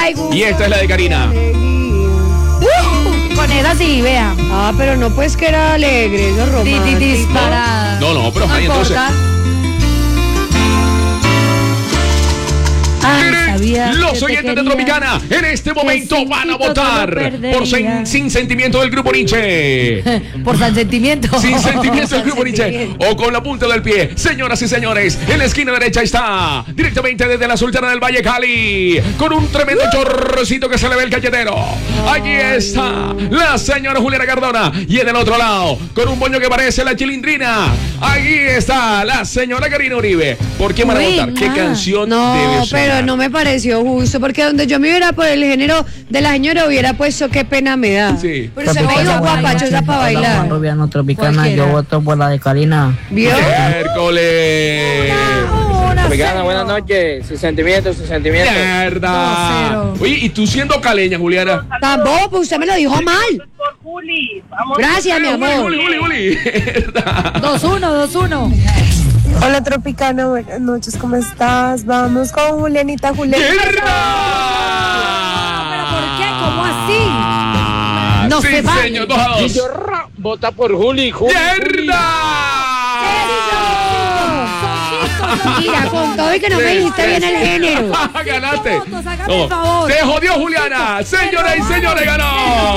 Y esta es la de Karina. Con esa sí, vea. Ah, pero no pues que era alegre, eso es romántico. Disparada. No, pero No ahí entonces. importa. Ay, sabía que Los te oyentes de quería. Tropicana en este momento sin van a ti todo votar lo perdería. por Sin Sentimiento del Grupo Nietzsche. Por San Sentimiento. Sin Sentimiento del Grupo Nietzsche. O con la punta del pie. Señoras y señores, en la esquina derecha está, directamente desde la Sultana del Valle, Cali, con un tremendo chorrocito que se le ve el galletero. Allí está la señora Juliana Cardona. Y en el otro lado, con un moño que parece la chilindrina, allí está la señora Karina Uribe. ¿Por qué van a votar? ¿Qué canción debe No, sonar? pero no me pareció justo, porque donde yo me hubiera por el género de la señora hubiera puesto qué pena me da. Sí. Pero se me dijo guapachosa para Juan bailar. Rubiano Tropicana, Cualquiera. yo voto por la de Karina. ¿Vio? Miércoles. Tropicana, buenas noches. Sin sentimiento, sin sentimiento. Mierda. 2-0. Oye, ¿y tú siendo caleña, Juliana? Tampoco, pues usted me lo dijo mal. Gracias, mi amor. Juli. Mierda. 2-1. Hola Tropicana, buenas noches, ¿cómo estás? Vamos con Julianita. ¡Mierda! ¿Pero por qué? ¿Cómo así? No sí, se vale. señor, 2-2. Vota por Juli. Mira, con todo y que no me dijiste bien el género. Ganaste. Votos, hágame el favor. Te jodió Juliana. Señoras y señores, ganó.